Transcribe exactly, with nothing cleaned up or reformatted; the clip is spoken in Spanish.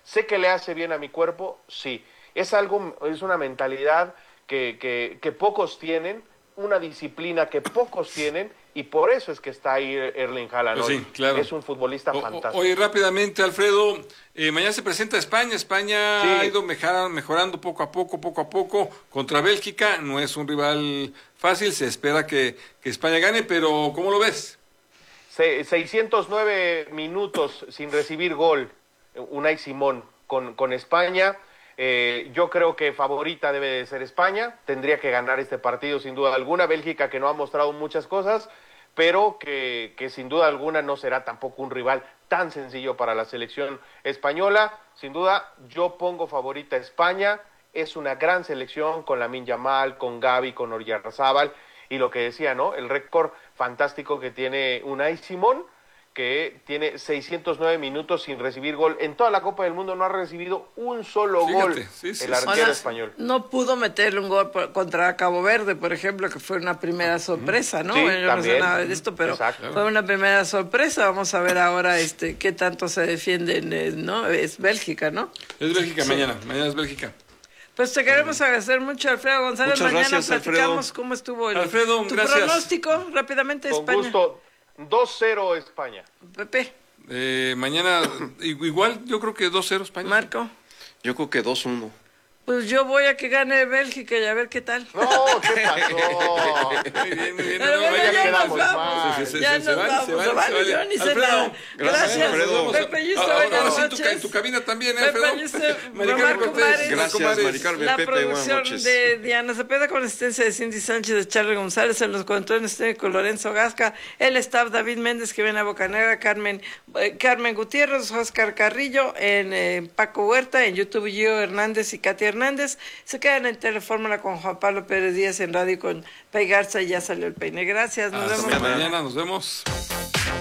¿Sé que le hace bien a mi cuerpo? Sí. Es algo, es una mentalidad que, que, que pocos tienen, una disciplina que pocos tienen, y por eso es que está ahí Erling Haaland. Pues sí, claro. Es un futbolista o, fantástico. Oye, rápidamente, Alfredo, eh, mañana se presenta España. España sí. ha ido mejorando, mejorando poco a poco, poco a poco. Contra Bélgica, no es un rival fácil, se espera que, que España gane, pero ¿cómo lo ves? Se, seiscientos nueve minutos sin recibir gol, Unai Simón, con, con España. Eh, yo creo que favorita debe de ser España, tendría que ganar este partido sin duda alguna. Bélgica, que no ha mostrado muchas cosas, pero que, que sin duda alguna no será tampoco un rival tan sencillo para la selección española. Sin duda, yo pongo favorita a España. Es una gran selección con Lamine Yamal, con Gavi, con Oyarzabal, y lo que decía, ¿no? El récord fantástico que tiene Unai Simón, que tiene seiscientos nueve minutos sin recibir gol. En toda la Copa del Mundo no ha recibido un solo Fíjate, gol sí, sí, el arquero Ahora, español. No pudo meterle un gol por, contra Cabo Verde, por ejemplo, que fue una primera sorpresa, ¿no? Sí, bueno, yo también. no sé nada de esto, pero Exacto. fue una primera sorpresa. Vamos a ver ahora este qué tanto se defienden, eh, ¿no? Es Bélgica, ¿no? Es Bélgica Sí. mañana, mañana es Bélgica. Pues te queremos agradecer mucho, Alfredo González. Muchas Mañana gracias, platicamos Alfredo. cómo estuvo el, Alfredo, tu gracias. pronóstico rápidamente, Con España. gusto, dos cero España. Pepe, Eh, mañana, igual, yo creo que dos cero España. Marco. Yo creo que dos uno. Pues yo voy a que gane Bélgica y a ver qué tal. No, ¿qué pasó? Muy bien, muy bien. Pero No, bueno, ya ya quedamos nos vamos. mal. Sí, sí, sí, Ya se- nos se vale, vamos, se vale, se vale, se vale. yo ni sé Alfredo, nada. gracias, Alfredo. Pepe Yuste, Ahora, buenas ahora sí, tu, noches. en tu cabina también, ¿eh, Pepe Alfredo? Yuste, Mari Marco Carmen Cortés, Mares. Gracias, Marco Mari Carmen. La Pepe, buenas producción noches. de Diana Cepeda con asistencia de Cindy Sánchez, de Charlie González, en los controles técnicos Lorenzo Gasca, el staff David Méndez que viene a Bocanegra, Carmen eh, Carmen Gutiérrez, Oscar Carrillo, en eh, Paco Huerta, en YouTube Gio Hernández y Katy Hernández. Se quedan en Telefórmula con Juan Pablo Pérez Díaz, en radio con Pei Garza, y ya salió el peine. Gracias, nos Hasta vemos. mañana, nos vemos.